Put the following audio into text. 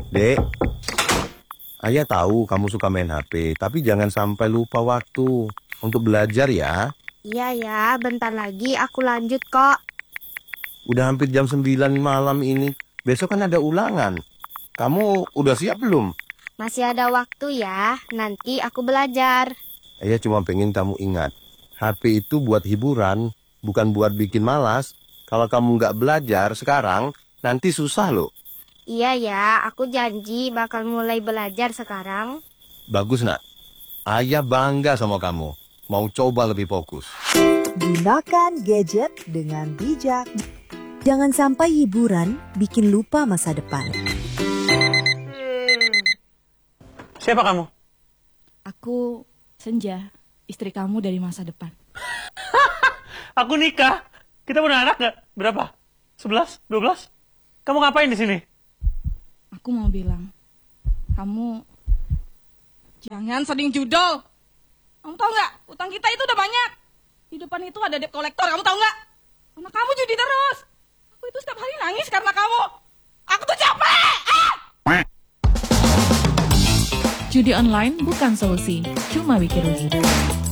Dek, ayah tahu kamu suka main HP, tapi jangan sampai lupa waktu untuk belajar ya. Iya ya, bentar lagi aku lanjut kok. Udah hampir jam 9 malam ini. Besok kan ada ulangan. Kamu udah siap belum? Masih ada waktu ya, nanti aku belajar. Ayah cuma pengen kamu ingat, HP itu buat hiburan, bukan buat bikin malas. Kalau kamu nggak belajar sekarang, nanti susah loh. Iya ya, aku janji bakal mulai belajar sekarang. Bagus nak, ayah bangga sama kamu. Mau coba lebih fokus. Gunakan gadget dengan bijak. Jangan sampai hiburan bikin lupa masa depan. Siapa kamu? Aku Senja, istri kamu dari masa depan. Aku nikah. Kita punya anak nggak? Berapa? 11? 12? Kamu ngapain di sini? Aku mau bilang, kamu jangan sering judol. Kamu tahu nggak? Utang kita itu udah banyak. Di depan itu ada debt collector. Kamu tahu nggak? Karena kamu judi terus. Aku itu setiap hari nangis karena kamu. Aku tuh capek. Judi online bukan solusi, cuma bikin rugi.